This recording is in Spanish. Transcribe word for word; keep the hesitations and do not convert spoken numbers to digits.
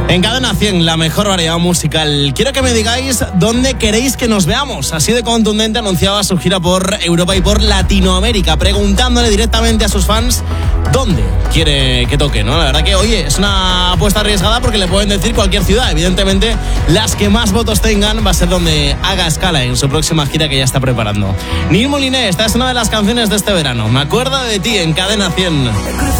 En Cadena cien, la mejor variedad musical. Quiero que me digáis dónde queréis que nos veamos. Así de contundente anunciaba su gira por Europa y por Latinoamérica, preguntándole directamente a sus fans dónde quiere que toque, ¿no? La verdad que, oye, es una apuesta arriesgada porque le pueden decir cualquier ciudad. Evidentemente, las que más votos tengan va a ser donde haga escala en su próxima gira que ya está preparando. Neil Moliné, esta es una de las canciones de este verano. Me acuerdo de ti en Cadena cien.